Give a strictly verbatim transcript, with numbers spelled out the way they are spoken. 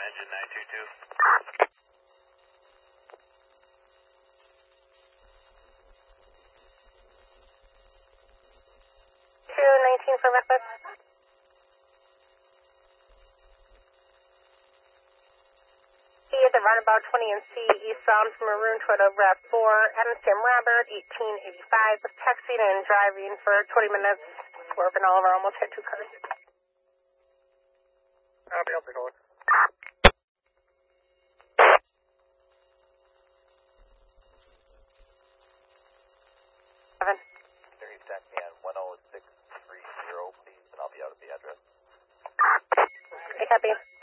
engine nine two two. two nineteen for Westwood. He is at roundabout twenty and C, eastbound from Maroon Toyota RAV four, Adam Sam Robert, eighteen eighty-five, was taxiing and driving for twenty minutes, swerving all over, almost hit two cars. I'll be up to go. Seven. There, he's taxi on one oh six three zero, please, and I'll be out at the address. Okay, copy.